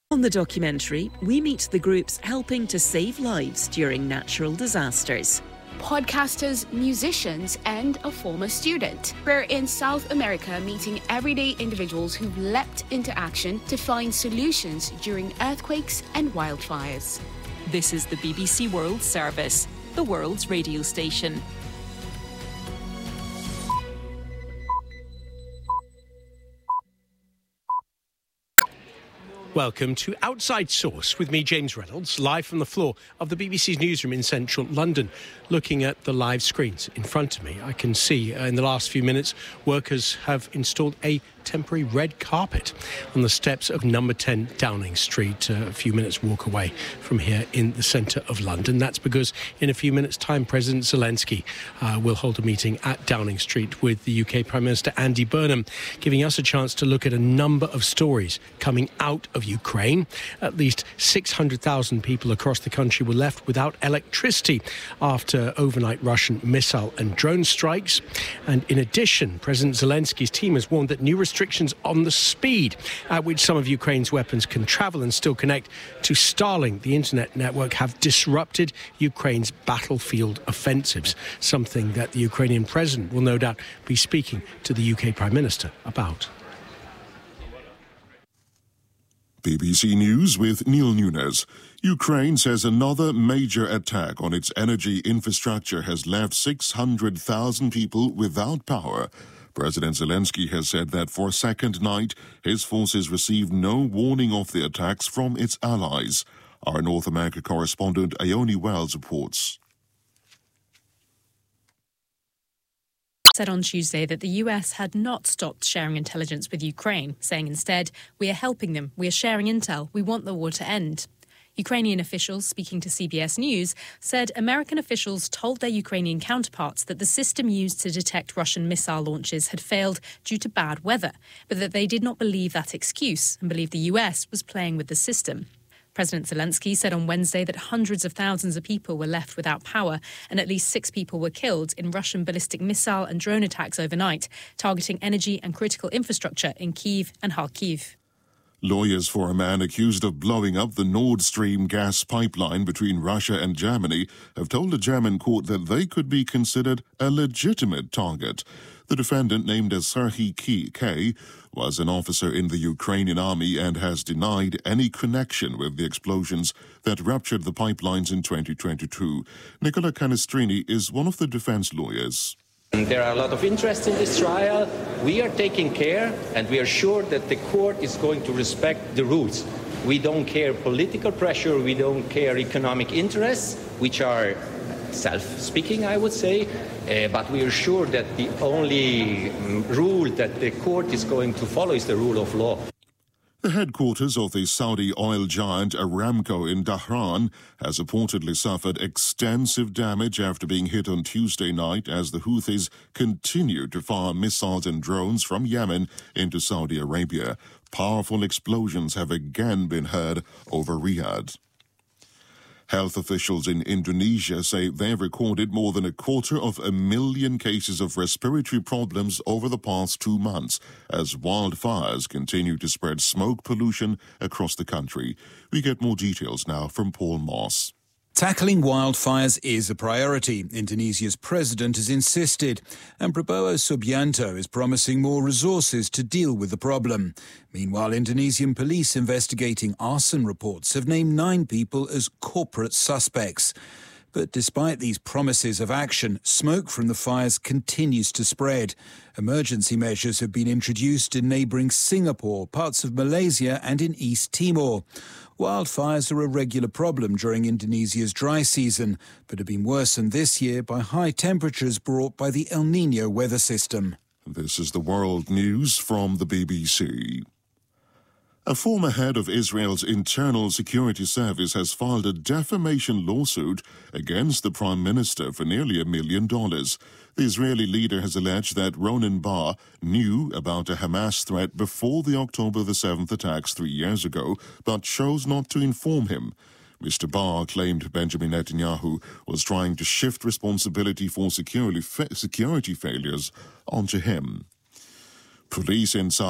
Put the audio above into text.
On the documentary, we meet the groups helping to save lives during natural disasters. Podcasters, musicians, and a former student. We're in South America meeting everyday individuals who've leapt into action to find solutions during earthquakes and wildfires. This is the BBC World Service, the world's radio station. Welcome to Outside Source with me, James Reynolds, live from the floor of the BBC's newsroom in central London. Looking at the live screens in front of me, I can see in the last few minutes workers have installed a temporary red carpet on the steps of number 10 Downing Street, a few minutes walk away from here in the centre of London. That's because in a few minutes' time, President Zelensky will hold a meeting at Downing Street with the UK Prime Minister Andy Burnham, giving us a chance to look at a number of stories coming out of Ukraine. At least 600,000 people across the country were left without electricity after overnight Russian missile and drone strikes. And in addition, President Zelensky's team has warned that new restrictions on the speed at which some of Ukraine's weapons can travel and still connect to Starlink, the internet network, have disrupted Ukraine's battlefield offensives, something that the Ukrainian president will no doubt be speaking to the UK Prime Minister about. BBC News with Neil Nunes. Ukraine says another major attack on its energy infrastructure has left 600,000 people without power. President Zelensky has said that for a second night, his forces received no warning of the attacks from its allies. Our North America correspondent Ione Wells reports. Said on Tuesday that the US had not stopped sharing intelligence with Ukraine, saying instead, "We are helping them, we are sharing intel, we want the war to end." Ukrainian officials speaking to CBS News said American officials told their Ukrainian counterparts that the system used to detect Russian missile launches had failed due to bad weather, but that they did not believe that excuse and believed the US was playing with the system. President Zelensky said on Wednesday that hundreds of thousands of people were left without power and at least 6 people were killed in Russian ballistic missile and drone attacks overnight, targeting energy and critical infrastructure in Kyiv and Kharkiv. Lawyers for a man accused of blowing up the Nord Stream gas pipeline between Russia and Germany have told a German court that they could be considered a legitimate target. The defendant, named as Serhiy K., was an officer in the Ukrainian army and has denied any connection with the explosions that ruptured the pipelines in 2022. Nicola Canestrini is one of the defense lawyers. There are a lot of interest in this trial. We are taking care, and we are sure that the court is going to respect the rules. We don't care political pressure, we don't care economic interests, which are self-speaking, I would say, but we are sure that the only rule that the court is going to follow is the rule of law. The headquarters of the Saudi oil giant Aramco in Dhahran has reportedly suffered extensive damage after being hit on Tuesday night as the Houthis continue to fire missiles and drones from Yemen into Saudi Arabia. Powerful explosions have again been heard over Riyadh. Health officials in Indonesia say they've recorded more than 250,000 cases of respiratory problems over the past 2 months as wildfires continue to spread smoke pollution across the country. We get more details now from Paul Moss. Tackling wildfires is a priority, Indonesia's president has insisted, and Prabowo Subianto is promising more resources to deal with the problem. Meanwhile, Indonesian police investigating arson reports have named 9 people as corporate suspects. But despite these promises of action, smoke from the fires continues to spread. Emergency measures have been introduced in neighbouring Singapore, parts of Malaysia and in East Timor. Wildfires are a regular problem during Indonesia's dry season, but have been worsened this year by high temperatures brought by the El Niño weather system. This is the World News from the BBC. A former head of Israel's Internal Security Service has filed a defamation lawsuit against the Prime Minister for nearly $1 million. The Israeli leader has alleged that Ronen Bar knew about a Hamas threat before the October the 7th attacks 3 years ago, but chose not to inform him. Mr. Bar claimed Benjamin Netanyahu was trying to shift responsibility for security failures onto him. Police in South